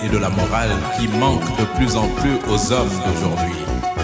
et de la morale qui manquent de plus en plus aux hommes d'aujourd'hui.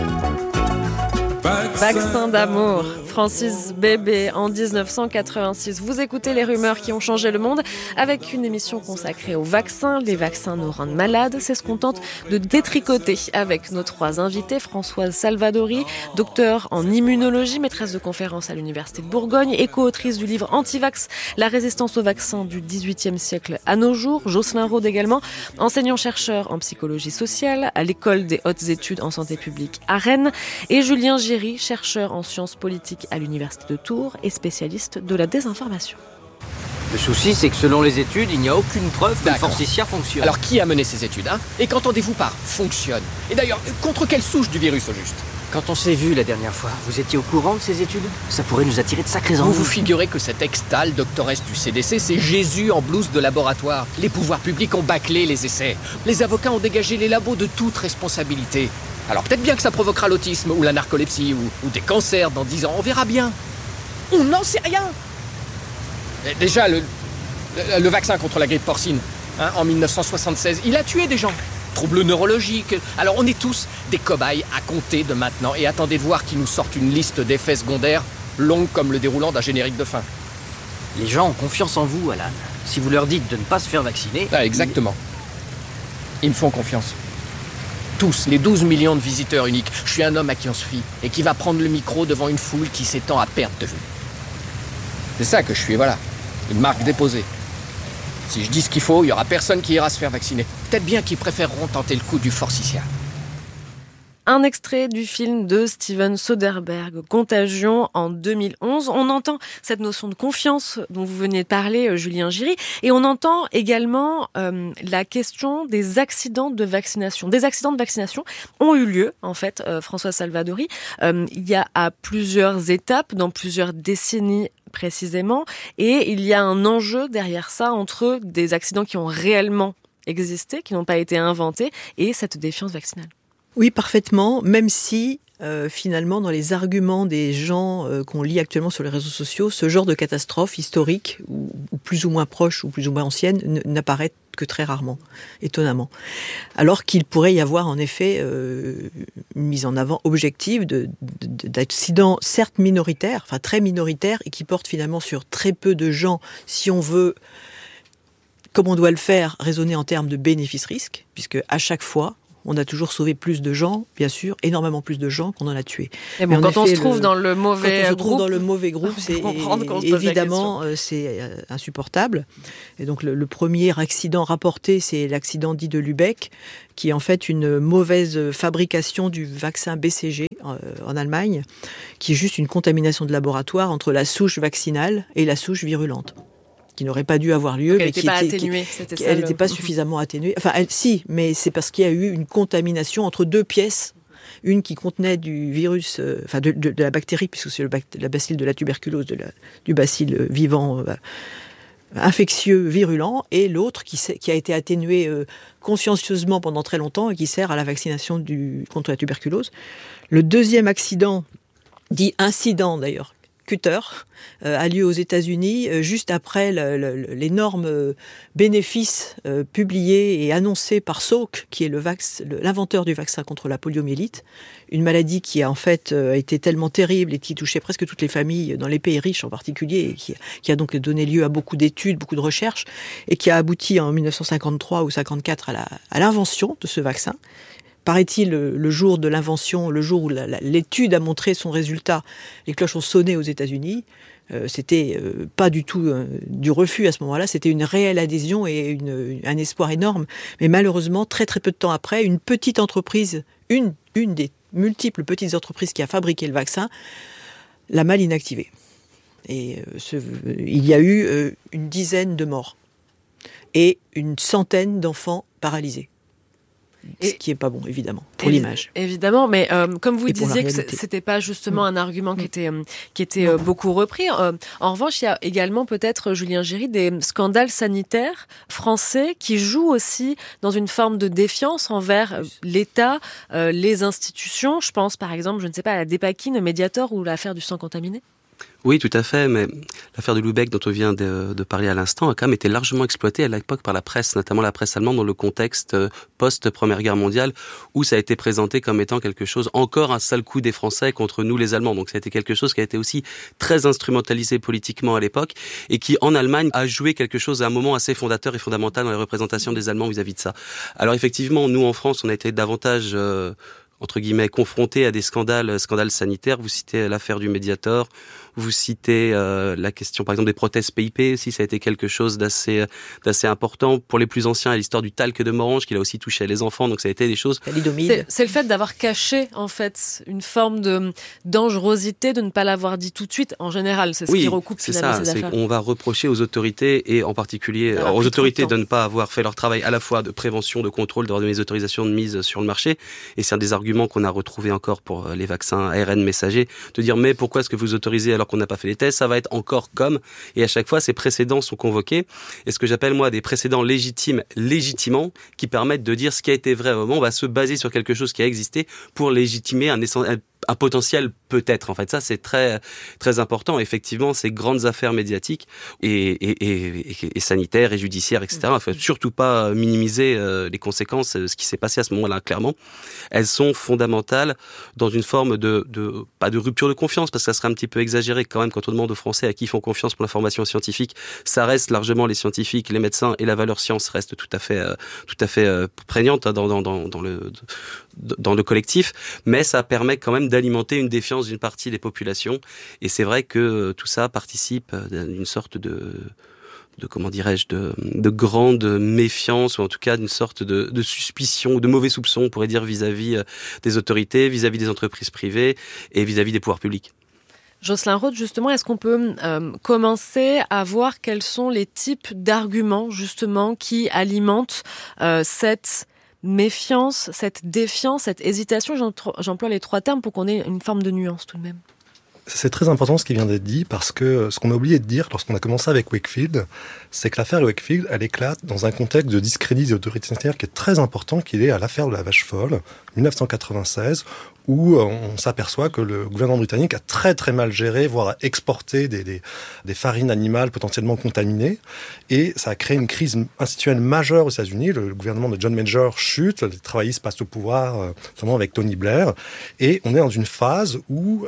Vaccin d'amour, Francis Bébé en 1986. Vous écoutez les rumeurs qui ont changé le monde avec une émission consacrée aux vaccins. Les vaccins nous rendent malades, c'est ce qu'on tente de détricoter avec nos trois invités. Françoise Salvadori, docteure en immunologie, maîtresse de conférences à l'Université de Bourgogne et co-autrice du livre Antivax, la résistance aux vaccins du XVIIIe siècle à nos jours. Jocelyn Rode également, enseignant-chercheur en psychologie sociale à l'École des hautes études en santé publique à Rennes. Et Julien Giry, chercheur en sciences politiques à l'Université de Tours et spécialiste de la désinformation. Le souci, c'est que selon les études, il n'y a aucune preuve que le forcicia fonctionne. Alors qui a mené ces études, hein ? Et qu'entendez-vous par fonctionne ? Et d'ailleurs, contre quelle souche du virus au juste ? Quand on s'est vu la dernière fois, vous étiez au courant de ces études ? Ça pourrait nous attirer de sacrés ennuis. Vous vous figurez que cet ex-Tal, doctoresse du CDC, c'est Jésus en blouse de laboratoire. Les pouvoirs publics ont bâclé les essais. Les avocats ont dégagé les labos de toute responsabilité. Alors peut-être bien que ça provoquera l'autisme ou la narcolepsie ou des cancers dans 10 ans, on verra bien. On n'en sait rien. Et déjà, le vaccin contre la grippe porcine, hein, en 1976, il a tué des gens. Troubles neurologiques. Alors on est tous des cobayes à compter de maintenant. Et attendez de voir qu'ils nous sortent une liste d'effets secondaires longue comme le déroulant d'un générique de fin. Les gens ont confiance en vous, Alan. Si vous leur dites de ne pas se faire vacciner... Ah, exactement. Ils me font confiance. Tous, les 12 millions de visiteurs uniques. Je suis un homme à qui on se fie et qui va prendre le micro devant une foule qui s'étend à perte de vue. C'est ça que je suis, voilà. Une marque déposée. Si je dis ce qu'il faut, il n'y aura personne qui ira se faire vacciner. Peut-être bien qu'ils préféreront tenter le coup du forcicia. Un extrait du film de Steven Soderbergh, Contagion, en 2011. On entend cette notion de confiance dont vous veniez de parler, Julien Giry, et on entend également la question des accidents de vaccination. Des accidents de vaccination ont eu lieu, en fait, François Salvadori. Il y a à plusieurs étapes, dans plusieurs décennies précisément, et il y a un enjeu derrière ça entre des accidents qui ont réellement existé, qui n'ont pas été inventés, et cette défiance vaccinale. Oui, parfaitement, même si finalement dans les arguments des gens qu'on lit actuellement sur les réseaux sociaux, ce genre de catastrophe historique, ou plus ou moins proche ou plus ou moins ancienne, n'apparaît que très rarement, étonnamment. Alors qu'il pourrait y avoir en effet une mise en avant objective d'accidents certes minoritaires, enfin très minoritaires, et qui portent finalement sur très peu de gens, si on veut, comme on doit le faire, raisonner en termes de bénéfice-risque, puisque à chaque fois, on a toujours sauvé plus de gens, bien sûr, énormément plus de gens qu'on en a tués. Et bon, quand on se trouve dans le mauvais groupe, c'est évidemment c'est insupportable. Et donc le premier accident rapporté, c'est l'accident dit de Lübeck, qui est en fait une mauvaise fabrication du vaccin BCG en Allemagne, qui est juste une contamination de laboratoire entre la souche vaccinale et la souche virulente, qui n'aurait pas dû avoir lieu, mais qui elle n'était pas suffisamment atténuée. Enfin, si, mais c'est parce qu'il y a eu une contamination entre deux pièces, une qui contenait du virus, de la bactérie, puisque c'est la bacille de la tuberculose, du bacille vivant infectieux, virulent, et l'autre qui a été atténuée consciencieusement pendant très longtemps et qui sert à la vaccination contre la tuberculose. Le deuxième accident, dit incident d'ailleurs, Cutter, a lieu aux États-Unis juste après l'énorme bénéfice publié et annoncé par Salk, qui est l'inventeur du vaccin contre la poliomyélite, une maladie qui a en fait été tellement terrible et qui touchait presque toutes les familles, dans les pays riches en particulier, et qui a donc donné lieu à beaucoup d'études, beaucoup de recherches, et qui a abouti en 1953 ou 1954 à l'invention de ce vaccin. Paraît-il, le jour de l'invention, le jour où l'étude a montré son résultat, les cloches ont sonné aux États-Unis. C'était pas du tout du refus à ce moment-là, c'était une réelle adhésion et un espoir énorme. Mais malheureusement, très très peu de temps après, une petite entreprise, une des multiples petites entreprises qui a fabriqué le vaccin, l'a mal inactivé. Et il y a eu une dizaine de morts et une centaine d'enfants paralysés. Ce qui est pas bon, évidemment, pour l'image. Évidemment, mais comme vous disiez que c'était pas justement un argument qui était beaucoup repris. En revanche, il y a également peut-être, Julien Giry, des scandales sanitaires français qui jouent aussi dans une forme de défiance envers l'État, les institutions. Je pense par exemple, je ne sais pas, à la Dépakine, Mediator ou l'affaire du sang contaminé. Oui, tout à fait, mais l'affaire de Lübeck dont on vient de parler à l'instant a quand même été largement exploitée à l'époque par la presse, notamment la presse allemande dans le contexte post-Première Guerre mondiale, où ça a été présenté comme étant quelque chose, encore un sale coup des Français contre nous les Allemands. Donc ça a été quelque chose qui a été aussi très instrumentalisé politiquement à l'époque, et qui en Allemagne a joué quelque chose à un moment assez fondateur et fondamental dans les représentations des Allemands vis-à-vis de ça. Alors effectivement, nous en France, on a été davantage... entre guillemets, confrontés à des scandales sanitaires. Vous citez l'affaire du Mediator, vous citez la question, par exemple, des prothèses PIP aussi, ça a été quelque chose d'assez important. Pour les plus anciens, l'histoire du talc de Morange, qui a aussi touché les enfants, donc ça a été des choses... C'est le fait d'avoir caché, en fait, une forme de dangerosité, de ne pas l'avoir dit tout de suite, en général, c'est ce qui recoupe finalement ces affaires. On va reprocher aux autorités, et en particulier aux autorités de ne pas avoir fait leur travail à la fois de prévention, de contrôle, d'avoir donné les autorisations de mise sur le marché, et c'est un des arguments qu'on a retrouvé encore pour les vaccins ARN messagers, de dire mais pourquoi est-ce que vous autorisez alors qu'on n'a pas fait les tests, ça va être encore comme, et à chaque fois ces précédents sont convoqués, et ce que j'appelle moi des précédents légitimants, qui permettent de dire ce qui a été vrai au moment, on va se baser sur quelque chose qui a existé pour légitimer un potentiel peut-être. En fait, ça, c'est très, très important. Effectivement, ces grandes affaires médiatiques et sanitaires et judiciaires, etc. Il ne faut surtout pas minimiser les conséquences, ce qui s'est passé à ce moment-là, clairement. Elles sont fondamentales dans une forme pas de rupture de confiance, parce que ça serait un petit peu exagéré quand même quand on demande aux Français à qui ils font confiance pour l'information scientifique. Ça reste largement les scientifiques, les médecins, et la valeur science reste tout à fait prégnante dans le collectif, mais ça permet quand même d'alimenter une défiance d'une partie des populations, et c'est vrai que tout ça participe d'une sorte de grande méfiance, ou en tout cas d'une sorte de suspicion, ou de mauvais soupçons, on pourrait dire, vis-à-vis des autorités, vis-à-vis des entreprises privées et vis-à-vis des pouvoirs publics. Jocelyn Roth, justement, est-ce qu'on peut commencer à voir quels sont les types d'arguments, justement, qui alimentent cette méfiance, cette défiance, cette hésitation? J'emploie les trois termes pour qu'on ait une forme de nuance tout de même. C'est très important ce qui vient d'être dit, parce que ce qu'on a oublié de dire lorsqu'on a commencé avec Wakefield, c'est que l'affaire Wakefield, elle éclate dans un contexte de discrédit des autorités sanitaires qui est très important, qui est à l'affaire de la vache folle, 1996, où on s'aperçoit que le gouvernement britannique a très très mal géré, voire a exporté des farines animales potentiellement contaminées, et ça a créé une crise institutionnelle majeure aux États-Unis. Le gouvernement de John Major chute, les travaillistes passent au pouvoir, notamment avec Tony Blair, et on est dans une phase où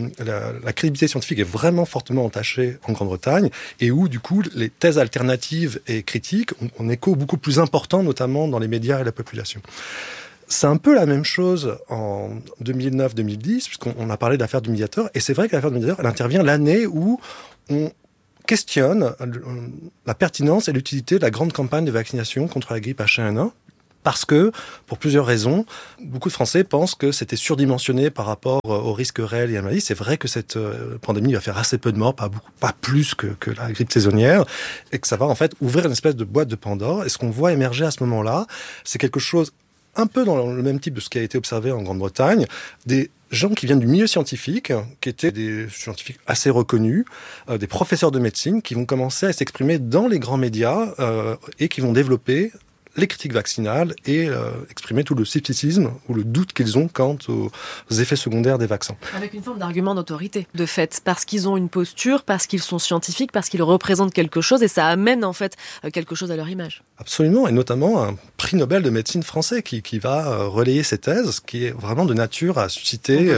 la crédibilité scientifique est vraiment fortement entachée en Grande-Bretagne, et où du coup les thèses alternatives et critiques ont un écho beaucoup plus important, notamment dans les médias et la population. C'est un peu la même chose en 2009-2010, puisqu'on a parlé de l'affaire du Mediator, et c'est vrai que l'affaire du Mediator, elle intervient l'année où on questionne la pertinence et l'utilité de la grande campagne de vaccination contre la grippe H1N1, parce que, pour plusieurs raisons, beaucoup de Français pensent que c'était surdimensionné par rapport aux risques réels et à la maladie. C'est vrai que cette pandémie va faire assez peu de morts, pas plus que la grippe saisonnière, et que ça va en fait ouvrir une espèce de boîte de Pandore. Et ce qu'on voit émerger à ce moment-là, c'est quelque chose un peu dans le même type de ce qui a été observé en Grande-Bretagne, des gens qui viennent du milieu scientifique, qui étaient des scientifiques assez reconnus, des professeurs de médecine, qui vont commencer à s'exprimer dans les grands médias et qui vont développer les critiques vaccinales et exprimer tout le scepticisme ou le doute qu'ils ont quant aux effets secondaires des vaccins. Avec une forme d'argument d'autorité, de fait, parce qu'ils ont une posture, parce qu'ils sont scientifiques, parce qu'ils représentent quelque chose, et ça amène en fait quelque chose à leur image. Absolument, et notamment un prix Nobel de médecine français qui va relayer ces thèses, qui est vraiment de nature à susciter...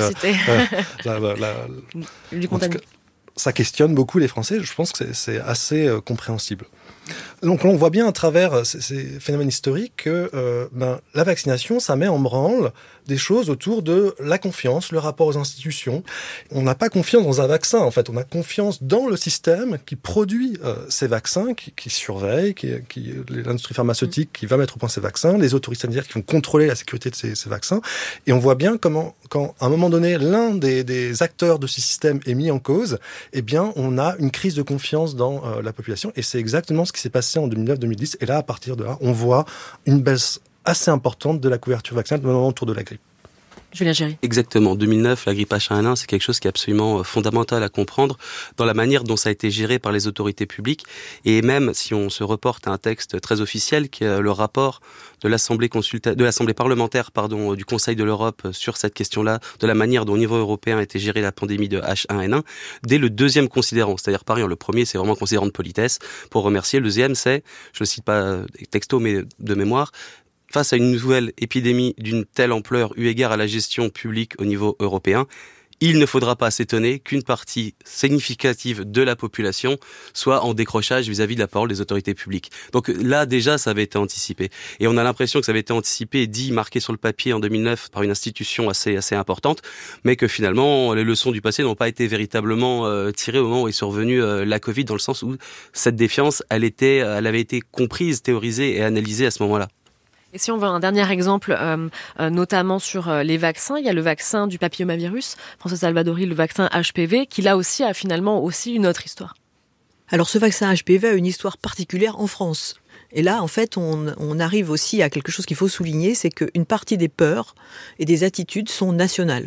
ça questionne beaucoup les Français, je pense que c'est assez compréhensible. Donc on voit bien à travers ces phénomènes historiques que la vaccination, ça met en branle des choses autour de la confiance, le rapport aux institutions. On n'a pas confiance dans un vaccin, en fait. On a confiance dans le système qui produit ces vaccins, qui surveille, l'industrie pharmaceutique qui va mettre au point ces vaccins, les autorités sanitaires qui vont contrôler la sécurité de ces vaccins. Et on voit bien comment, quand à un moment donné, l'un des acteurs de ce système est mis en cause, eh bien, on a une crise de confiance dans la population. Et c'est exactement ce qui s'est passé en 2009-2010. Et là, à partir de là, on voit une baisse assez importante de la couverture vaccinale, notamment autour de la grippe. Julien Géry. Exactement. 2009, la grippe H1N1, c'est quelque chose qui est absolument fondamental à comprendre dans la manière dont ça a été géré par les autorités publiques. Et même si on se reporte à un texte très officiel, qui est le rapport de l'Assemblée parlementaire, du Conseil de l'Europe sur cette question-là, de la manière dont au niveau européen a été gérée la pandémie de H1N1, dès le deuxième considérant, c'est-à-dire par exemple, le premier, c'est vraiment considérant de politesse, pour remercier. Le deuxième, c'est, je ne cite pas texto, mais de mémoire, face à une nouvelle épidémie d'une telle ampleur eu égard à la gestion publique au niveau européen, il ne faudra pas s'étonner qu'une partie significative de la population soit en décrochage vis-à-vis de la parole des autorités publiques. Donc là, déjà, ça avait été anticipé. Et on a l'impression que ça avait été anticipé, dit, marqué sur le papier en 2009 par une institution assez importante, mais que finalement, les leçons du passé n'ont pas été véritablement tirées au moment où est survenue la Covid, dans le sens où cette défiance, elle avait été comprise, théorisée et analysée à ce moment-là. Et si on veut un dernier exemple, notamment sur les vaccins, il y a le vaccin du papillomavirus, François Salvadori, le vaccin HPV, qui là aussi a finalement aussi une autre histoire. Alors ce vaccin HPV a une histoire particulière en France. Et là, en fait, on arrive aussi à quelque chose qu'il faut souligner, c'est qu'une partie des peurs et des attitudes sont nationales.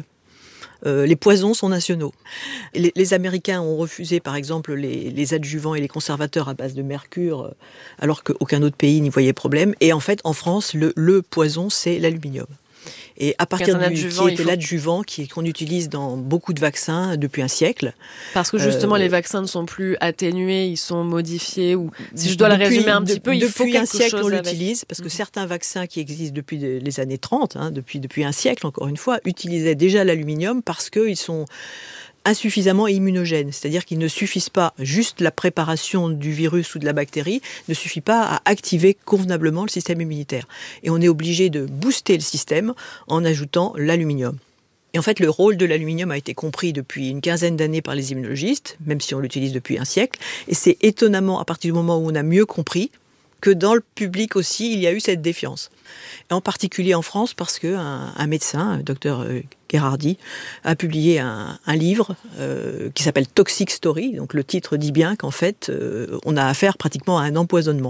Les poisons sont nationaux. Les Américains ont refusé, par exemple, les adjuvants et les conservateurs à base de mercure, alors qu'aucun autre pays n'y voyait problème. Et en fait, en France, le poison, c'est l'aluminium. Et à partir qui était l'adjuvant qu'on utilise dans beaucoup de vaccins depuis un siècle. Parce que justement, les vaccins ne sont plus atténués, ils sont modifiés. Ou si je dois le résumer un petit peu, il faut quelque chose. Depuis un siècle, on l'utilise, parce que certains vaccins qui existent depuis les années 30, depuis un siècle, encore une fois, utilisaient déjà l'aluminium parce qu'ils sont insuffisamment immunogènes, c'est-à-dire qu'ils ne suffisent pas, juste la préparation du virus ou de la bactérie ne suffit pas à activer convenablement le système immunitaire. Et on est obligé de booster le système en ajoutant l'aluminium. Et en fait, le rôle de l'aluminium a été compris depuis une quinzaine d'années par les immunologistes, même si on l'utilise depuis un siècle. Et c'est étonnamment, à partir du moment où on a mieux compris, que dans le public aussi, il y a eu cette défiance. Et en particulier en France, parce qu'un médecin, Dr Gherardi, a publié un livre qui s'appelle Toxic Story. Donc le titre dit bien qu'en fait, on a affaire pratiquement à un empoisonnement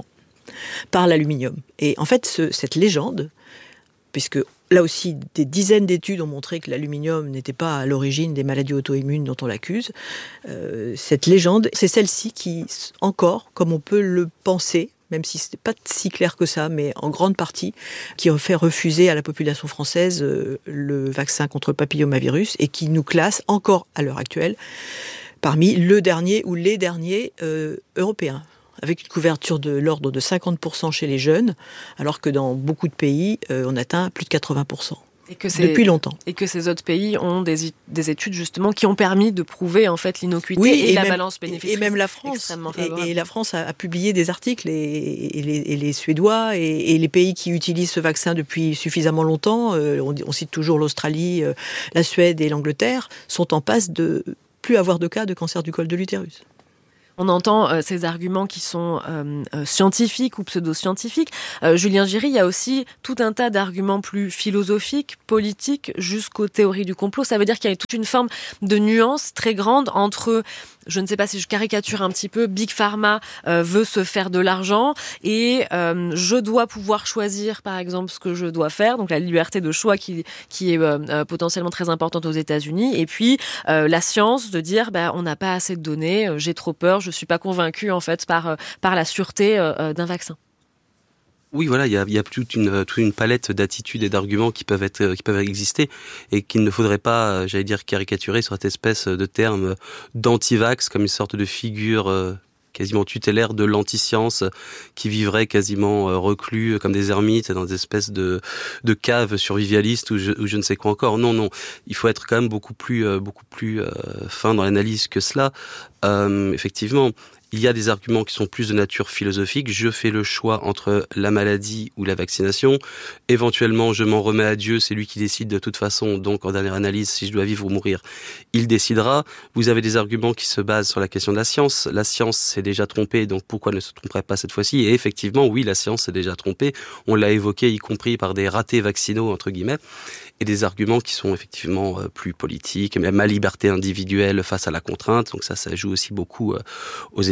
par l'aluminium. Et en fait, cette légende, puisque là aussi, des dizaines d'études ont montré que l'aluminium n'était pas à l'origine des maladies auto-immunes dont on l'accuse, cette légende, c'est celle-ci qui, encore, comme on peut le penser, même si ce n'est pas si clair que ça, mais en grande partie, qui a fait refuser à la population française le vaccin contre le papillomavirus et qui nous classe encore à l'heure actuelle parmi le dernier ou les derniers européens, avec une couverture de l'ordre de 50% chez les jeunes, alors que dans beaucoup de pays, on atteint plus de 80%. Depuis longtemps. Et que ces autres pays ont des études justement qui ont permis de prouver en fait l'innocuité et la balance bénéfice. Et même la France. Et la France a publié des articles et les Suédois et les pays qui utilisent ce vaccin depuis suffisamment longtemps, on cite toujours l'Australie, la Suède et l'Angleterre, sont en passe de plus avoir de cas de cancer du col de l'utérus. On entend ces arguments qui sont scientifiques ou pseudo-scientifiques. Julien Géry, il y a aussi tout un tas d'arguments plus philosophiques, politiques, jusqu'aux théories du complot. Ça veut dire qu'il y a toute une forme de nuance très grande entre, je ne sais pas si je caricature un petit peu, Big Pharma veut se faire de l'argent et je dois pouvoir choisir, par exemple, ce que je dois faire. Donc la liberté de choix qui est potentiellement très importante aux États-Unis. Et puis la science de dire, on n'a pas assez de données, j'ai trop peur, je suis pas convaincue en fait par la sûreté d'un vaccin. Oui, voilà, il y a toute une palette d'attitudes et d'arguments qui peuvent exister et qu'il ne faudrait pas, caricaturer sur cette espèce de terme d'anti-vax comme une sorte de figure quasiment tutélaire de l'anti-science qui vivrait quasiment reclus comme des ermites dans des espèces de caves survivalistes ou je ne sais quoi encore. Non, il faut être quand même beaucoup plus fin dans l'analyse que cela. Effectivement, il y a des arguments qui sont plus de nature philosophique. Je fais le choix entre la maladie ou la vaccination. Éventuellement, je m'en remets à Dieu. C'est lui qui décide de toute façon. Donc, en dernière analyse, si je dois vivre ou mourir, il décidera. Vous avez des arguments qui se basent sur la question de la science. La science s'est déjà trompée, donc pourquoi ne se tromperait pas cette fois-ci? Et effectivement, oui, la science s'est déjà trompée. On l'a évoqué, y compris par des ratés vaccinaux, entre guillemets. Et des arguments qui sont effectivement plus politiques, même ma liberté individuelle face à la contrainte. Donc ça joue aussi beaucoup aux États-Unis.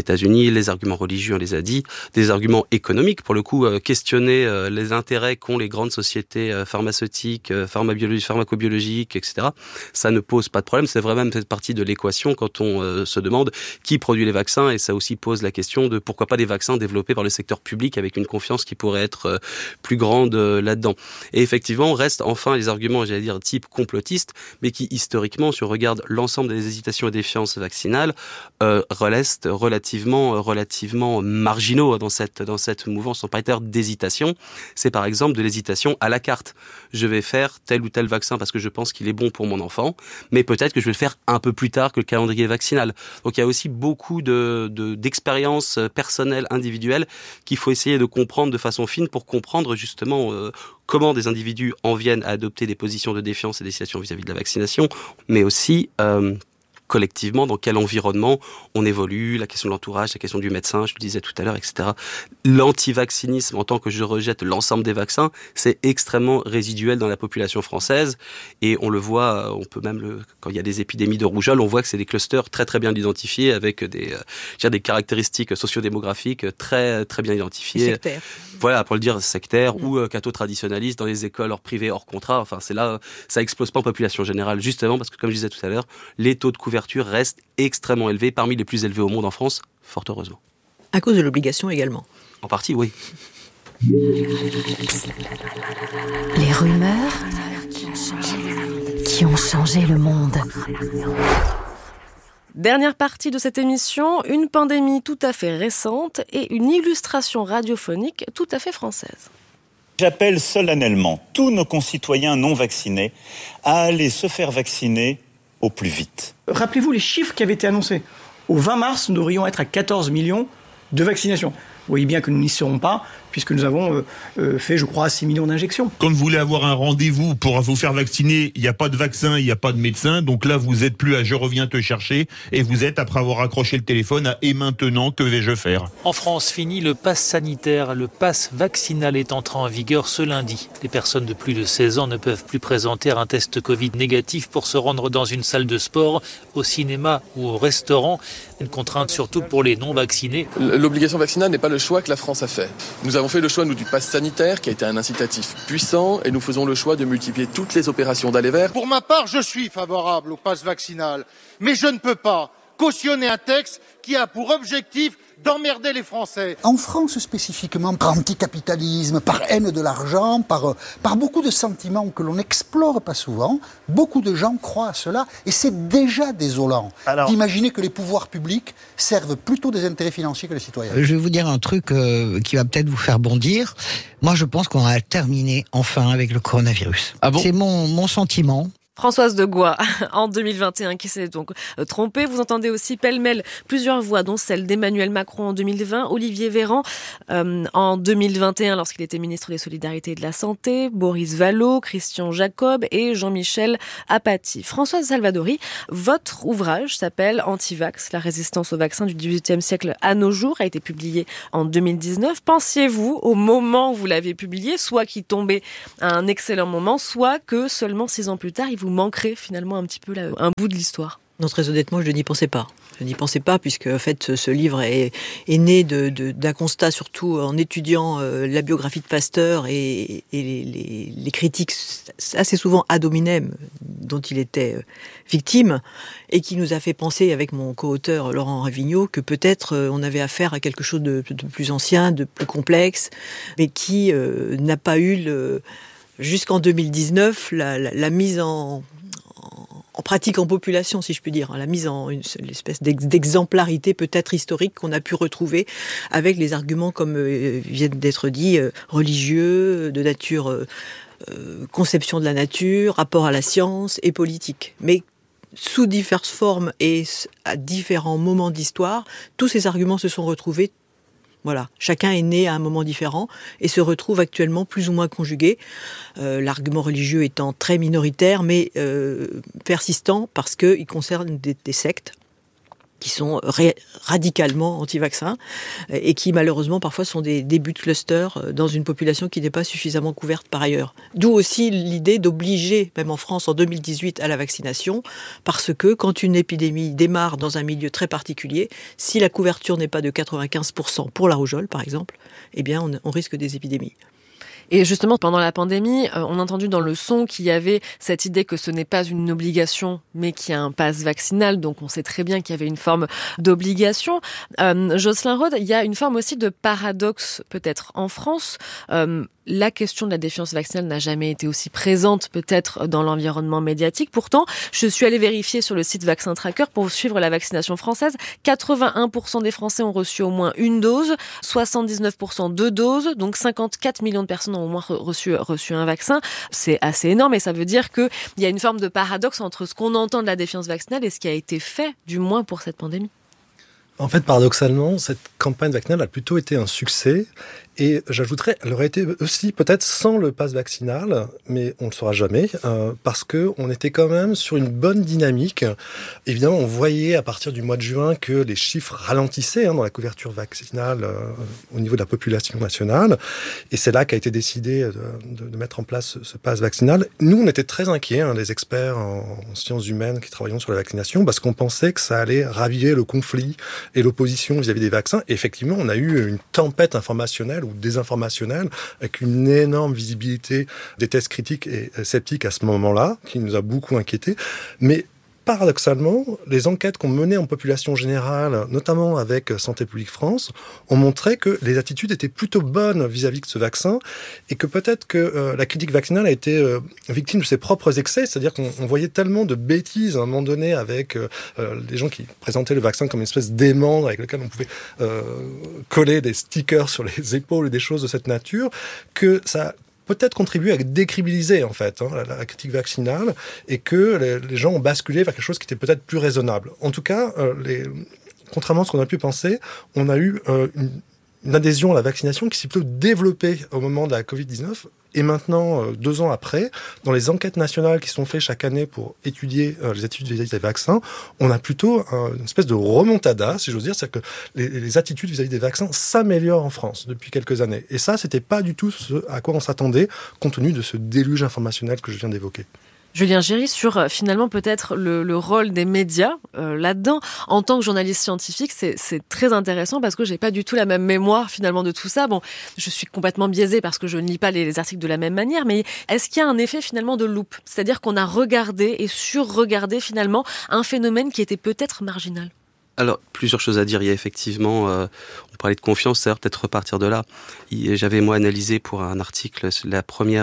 États-Unis, les arguments religieux, on les a dit, des arguments économiques, pour le coup, questionner les intérêts qu'ont les grandes sociétés pharmaceutiques, pharmacobiologiques, etc. Ça ne pose pas de problème, c'est vraiment cette partie de l'équation quand on se demande qui produit les vaccins, et ça aussi pose la question de pourquoi pas des vaccins développés par le secteur public avec une confiance qui pourrait être plus grande là-dedans. Et effectivement, restent enfin les arguments, j'allais dire, type complotiste, mais qui historiquement, si on regarde l'ensemble des hésitations et défiances vaccinales, restent relativement marginaux dans cette mouvance. On parle d'ailleurs d'hésitation, c'est par exemple de l'hésitation à la carte. Je vais faire tel ou tel vaccin parce que je pense qu'il est bon pour mon enfant, mais peut-être que je vais le faire un peu plus tard que le calendrier vaccinal. Donc il y a aussi beaucoup d'expériences personnelles, individuelles, qu'il faut essayer de comprendre de façon fine pour comprendre justement comment des individus en viennent à adopter des positions de défiance et d'hésitation vis-à-vis de la vaccination, mais aussi collectivement, dans quel environnement on évolue, la question de l'entourage, la question du médecin, je le disais tout à l'heure, etc. L'antivaccinisme, en tant que je rejette l'ensemble des vaccins, c'est extrêmement résiduel dans la population française, et on le voit, on peut même, quand il y a des épidémies de rougeole, on voit que c'est des clusters très très bien identifiés, avec des caractéristiques sociodémographiques très très bien identifiées. Sectaires. Voilà, pour le dire, sectaires ou catho-traditionnalistes dans les écoles hors privées, hors contrat. Enfin, c'est là, ça explose pas en population générale, justement parce que, comme je disais tout à l'heure, les taux de couverture restent extrêmement élevés, parmi les plus élevés au monde en France, fort heureusement. À cause de l'obligation également. En partie, oui. Les rumeurs qui ont changé le monde. Dernière partie de cette émission, une pandémie tout à fait récente et une illustration radiophonique tout à fait française. J'appelle solennellement tous nos concitoyens non vaccinés à aller se faire vacciner au plus vite. Rappelez-vous les chiffres qui avaient été annoncés. Au 20 mars, nous devrions être à 14 millions de vaccinations. Vous voyez bien que nous n'y serons pas, puisque nous avons fait, je crois, 6 millions d'injections. Quand vous voulez avoir un rendez-vous pour vous faire vacciner, il n'y a pas de vaccin, il n'y a pas de médecin. Donc là, vous n'êtes plus à « je reviens te chercher » et vous êtes, après avoir accroché le téléphone, à « et maintenant, que vais-je faire ?» En France, fini le pass sanitaire. Le pass vaccinal est entré en vigueur ce lundi. Les personnes de plus de 16 ans ne peuvent plus présenter un test Covid négatif pour se rendre dans une salle de sport, au cinéma ou au restaurant. Une contrainte surtout pour les non-vaccinés. L'obligation vaccinale n'est pas le choix que la France a fait. Nous avons fait le choix, nous, du pass sanitaire, qui a été un incitatif puissant, et nous faisons le choix de multiplier toutes les opérations d'aller vers. Pour ma part, je suis favorable au pass vaccinal, mais je ne peux pas cautionner un texte qui a pour objectif d'emmerder les Français. En France spécifiquement, par anticapitalisme, par haine de l'argent, par beaucoup de sentiments que l'on n'explore pas souvent, beaucoup de gens croient à cela, et c'est déjà désolant d'imaginer que les pouvoirs publics servent plutôt des intérêts financiers que les citoyens. Je vais vous dire un truc qui va peut-être vous faire bondir. Moi, je pense qu'on a terminé enfin avec le coronavirus. Ah bon ? C'est mon sentiment. Françoise de Gois, en 2021, qui s'est donc trompée. Vous entendez aussi pêle-mêle plusieurs voix, dont celle d'Emmanuel Macron en 2020, Olivier Véran en 2021, lorsqu'il était ministre des Solidarités et de la Santé, Boris Vallaud, Christian Jacob et Jean-Michel Apathy. Françoise Salvadori, votre ouvrage s'appelle Antivax, la résistance au vaccin du XVIIIe siècle à nos jours, a été publié en 2019. Pensiez-vous, au moment où vous l'avez publié, soit qu'il tombait à un excellent moment, soit que seulement 6 ans plus tard, il vous manquerait finalement un petit peu un bout de l'histoire? Non, très honnêtement, je n'y pensais pas. Je n'y pensais pas, puisque en fait, ce livre est né d'un constat, surtout en étudiant la biographie de Pasteur et les critiques assez souvent ad hominem dont il était victime, et qui nous a fait penser, avec mon co-auteur Laurent Révignaud, que peut-être on avait affaire à quelque chose de plus ancien, de plus complexe, mais qui n'a pas eu jusqu'en 2019, la mise en pratique en population, si je puis dire, la mise en l'espèce d'exemplarité peut-être historique qu'on a pu retrouver avec les arguments, comme viennent d'être dit, religieux, de nature conception de la nature, rapport à la science et politique. Mais sous diverses formes et à différents moments d'histoire, tous ces arguments se sont retrouvés. Voilà, chacun est né à un moment différent et se retrouve actuellement plus ou moins conjugué. L'argument religieux étant très minoritaire, mais persistant parce qu'il concerne des sectes qui sont radicalement anti-vaccins et qui malheureusement parfois sont des débuts de cluster dans une population qui n'est pas suffisamment couverte par ailleurs. D'où aussi l'idée d'obliger, même en France en 2018, à la vaccination, parce que quand une épidémie démarre dans un milieu très particulier, si la couverture n'est pas de 95% pour la rougeole par exemple, eh bien on risque des épidémies. Et justement, pendant la pandémie, on a entendu dans le son qu'il y avait cette idée que ce n'est pas une obligation, mais qu'il y a un pass vaccinal. Donc, on sait très bien qu'il y avait une forme d'obligation. Jocelyne Rode, il y a une forme aussi de paradoxe, peut-être, en France. La question de la défiance vaccinale n'a jamais été aussi présente, peut-être, dans l'environnement médiatique. Pourtant, je suis allée vérifier sur le site Vaccin Tracker pour suivre la vaccination française. 81% des Français ont reçu au moins une dose, 79% 2 doses, donc 54 millions de personnes ont au moins reçu un vaccin. C'est assez énorme et ça veut dire qu'il y a une forme de paradoxe entre ce qu'on entend de la défiance vaccinale et ce qui a été fait, du moins pour cette pandémie. En fait, paradoxalement, cette campagne vaccinale a plutôt été un succès. Et j'ajouterais, elle aurait été aussi peut-être sans le pass vaccinal, mais on ne le saura jamais, parce que on était quand même sur une bonne dynamique. Évidemment, on voyait à partir du mois de juin que les chiffres ralentissaient dans la couverture vaccinale au niveau de la population nationale. Et c'est là qu'a été décidé de mettre en place ce pass vaccinal. Nous, on était très inquiets, les experts en sciences humaines qui travaillons sur la vaccination, parce qu'on pensait que ça allait raviver le conflit et l'opposition vis-à-vis des vaccins. Et effectivement, on a eu une tempête informationnelle ou désinformationnelle, avec une énorme visibilité des tests critiques et sceptiques à ce moment-là, qui nous a beaucoup inquiétés. Mais paradoxalement, les enquêtes qu'on menait en population générale, notamment avec Santé publique France, ont montré que les attitudes étaient plutôt bonnes vis-à-vis de ce vaccin et que peut-être que la critique vaccinale a été victime de ses propres excès, c'est-à-dire qu'on voyait tellement de bêtises à un moment donné avec les gens qui présentaient le vaccin comme une espèce d'aimant avec lequel on pouvait coller des stickers sur les épaules et des choses de cette nature, que ça peut-être contribuer à décribiliser en fait la critique vaccinale et que les gens ont basculé vers quelque chose qui était peut-être plus raisonnable. En tout cas, contrairement à ce qu'on a pu penser, on a eu une adhésion à la vaccination qui s'est plutôt développée au moment de la Covid-19. Et maintenant, 2 ans après, dans les enquêtes nationales qui sont faites chaque année pour étudier les attitudes vis-à-vis des vaccins, on a plutôt une espèce de remontada, si j'ose dire, c'est-à-dire que les attitudes vis-à-vis des vaccins s'améliorent en France depuis quelques années. Et ça, c'était pas du tout ce à quoi on s'attendait, compte tenu de ce déluge informationnel que je viens d'évoquer. Julien Géry, sur finalement peut-être le rôle des médias là-dedans. En tant que journaliste scientifique, c'est très intéressant parce que j'ai pas du tout la même mémoire finalement de tout ça. Bon, je suis complètement biaisée parce que je ne lis pas les articles de la même manière, mais est-ce qu'il y a un effet finalement de loupe ? C'est-à-dire qu'on a regardé et sur-regardé finalement un phénomène qui était peut-être marginal ? Alors, plusieurs choses à dire. Il y a effectivement, on parlait de confiance, c'est-à-dire peut-être repartir de là. J'avais moi analysé pour un article la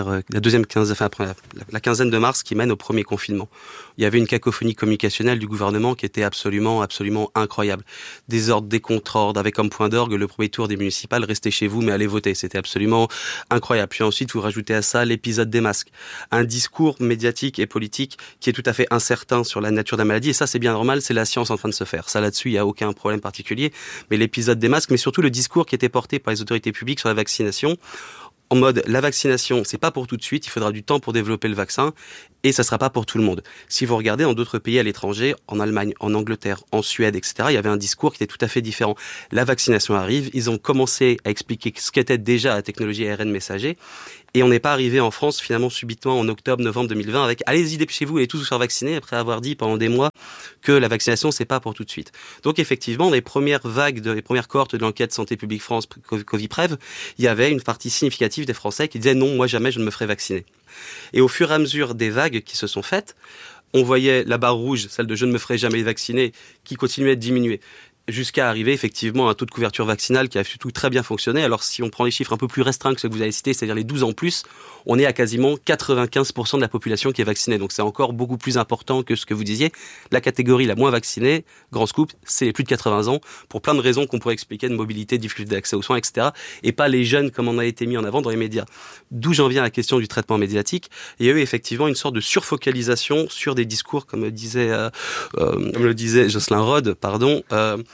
quinzaine de mars qui mène au premier confinement. Il y avait une cacophonie communicationnelle du gouvernement qui était absolument incroyable. Des ordres, des contre-ordres, avec comme point d'orgue le premier tour des municipales, restez chez vous mais allez voter. C'était absolument incroyable. Puis ensuite, vous rajoutez à ça l'épisode des masques. Un discours médiatique et politique qui est tout à fait incertain sur la nature de la maladie. Et ça, c'est bien normal, c'est la science en train de se faire. Ça, là-dessus, il n'y a aucun problème particulier. Mais l'épisode des masques, mais surtout le discours qui était porté par les autorités publiques sur la vaccination, en mode, la vaccination, c'est pas pour tout de suite, il faudra du temps pour développer le vaccin, et ça sera pas pour tout le monde. Si vous regardez dans d'autres pays à l'étranger, en Allemagne, en Angleterre, en Suède, etc., il y avait un discours qui était tout à fait différent. La vaccination arrive, ils ont commencé à expliquer ce qu'était déjà la technologie ARN messager, et on n'est pas arrivé en France, finalement, subitement, en octobre-novembre 2020, avec « allez-y, dépêchez-vous, allez tous vous faire vacciner », après avoir dit pendant des mois que la vaccination, c'est pas pour tout de suite. Donc, effectivement, dans les premières vagues, les premières cohortes de l'enquête Santé publique France, Covid-Prév, il y avait une partie significative des Français qui disaient « non, moi jamais je ne me ferai vacciner ». Et au fur et à mesure des vagues qui se sont faites, on voyait la barre rouge, celle de « je ne me ferai jamais vacciner », qui continuait de diminuer, jusqu'à arriver effectivement à un taux de couverture vaccinale qui a surtout très bien fonctionné. Alors si on prend les chiffres un peu plus restreints que ceux que vous avez cités, c'est-à-dire les 12 ans plus, on est à quasiment 95% de la population qui est vaccinée. Donc c'est encore beaucoup plus important que ce que vous disiez. La catégorie la moins vaccinée, grand scoop, c'est les plus de 80 ans, pour plein de raisons qu'on pourrait expliquer, de mobilité, difficulté d'accès aux soins, etc. Et pas les jeunes comme on a été mis en avant dans les médias. D'où j'en viens à la question du traitement médiatique. Il y a eu effectivement une sorte de surfocalisation sur des discours, comme le disait Jocelyne Rode,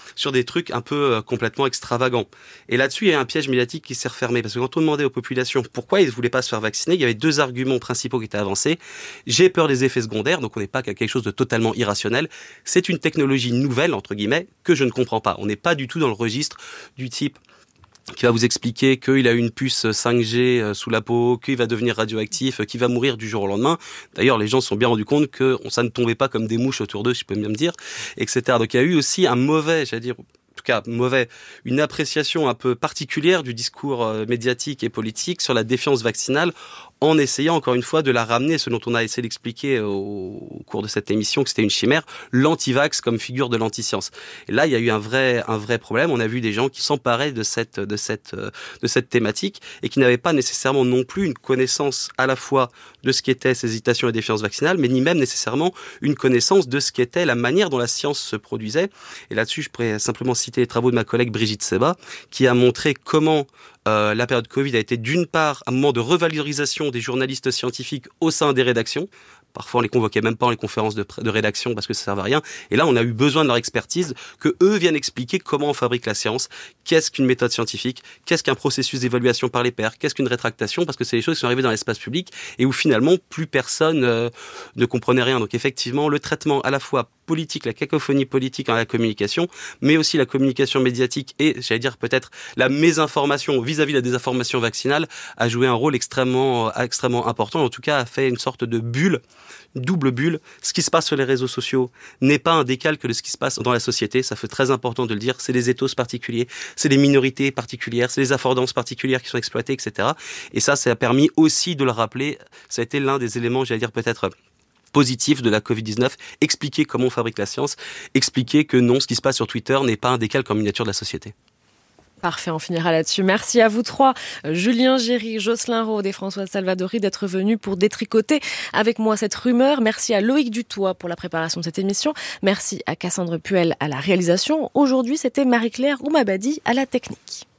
sur des trucs un peu complètement extravagants. Et là-dessus, il y a un piège médiatique qui s'est refermé, parce que quand on demandait aux populations pourquoi ils ne voulaient pas se faire vacciner, il y avait 2 arguments principaux qui étaient avancés. J'ai peur des effets secondaires, donc on n'est pas qu'à quelque chose de totalement irrationnel. C'est une technologie nouvelle, entre guillemets, que je ne comprends pas. On n'est pas du tout dans le registre du type qui va vous expliquer qu'il a une puce 5G sous la peau, qu'il va devenir radioactif, qu'il va mourir du jour au lendemain. D'ailleurs, les gens se sont bien rendus compte que ça ne tombait pas comme des mouches autour d'eux, si je peux bien me dire, etc. Donc il y a eu aussi un mauvais, une appréciation un peu particulière du discours médiatique et politique sur la défiance vaccinale, en essayant encore une fois de la ramener, ce dont on a essayé d'expliquer au cours de cette émission, que c'était une chimère, l'anti-vax comme figure de l'anti-science. Et là, il y a eu un vrai problème. On a vu des gens qui s'emparaient de cette thématique et qui n'avaient pas nécessairement non plus une connaissance à la fois de ce qu'étaient ces hésitations et défiances vaccinales, mais ni même nécessairement une connaissance de ce qu'était la manière dont la science se produisait. Et là-dessus, je pourrais simplement citer les travaux de ma collègue Brigitte Seba, qui a montré comment la période Covid a été d'une part un moment de revalorisation des journalistes scientifiques au sein des rédactions. Parfois, on les convoquait même pas en les conférences de rédaction parce que ça servait à rien. Et là, on a eu besoin de leur expertise, que eux viennent expliquer comment on fabrique la science, qu'est-ce qu'une méthode scientifique, qu'est-ce qu'un processus d'évaluation par les pairs, qu'est-ce qu'une rétractation, parce que c'est des choses qui sont arrivées dans l'espace public et où finalement plus personne ne comprenait rien. Donc effectivement, le traitement à la fois politique, la cacophonie politique dans la communication, mais aussi la communication médiatique et, j'allais dire peut-être la mésinformation vis-à-vis de la désinformation vaccinale a joué un rôle extrêmement important. En tout cas, a fait une sorte de bulle, une double bulle. Ce qui se passe sur les réseaux sociaux n'est pas un décalque de ce qui se passe dans la société. Ça fait très important de le dire. C'est des ethos particuliers, c'est des minorités particulières, c'est des affordances particulières qui sont exploitées, etc. Et ça a permis aussi de le rappeler. Ça a été l'un des éléments, j'allais dire peut-être positif de la Covid-19, expliquer comment on fabrique la science, expliquer que non, ce qui se passe sur Twitter n'est pas un décalque en miniature de la société. Parfait, on finira là-dessus. Merci à vous 3, Julien Géry, Jocelyn Rode et Françoise Salvadori, d'être venus pour détricoter avec moi cette rumeur. Merci à Loïc Dutoit pour la préparation de cette émission. Merci à Cassandre Puel à la réalisation. Aujourd'hui, c'était Marie-Claire Oumabadi à la technique.